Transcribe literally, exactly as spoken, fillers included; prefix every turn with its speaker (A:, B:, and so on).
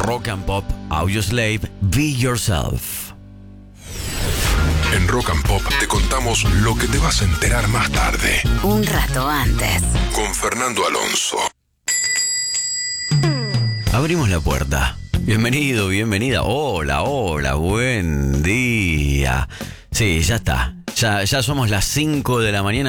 A: Rock and Pop, Audioslave, Be Yourself.
B: En Rock and Pop te contamos lo que te vas a enterar más tarde.
C: Un rato antes.
B: Con Fernando Alonso.
A: Abrimos la puerta. Bienvenido, bienvenida. Hola, hola, buen día. Sí, ya está. Ya, ya somos las cinco de la mañana.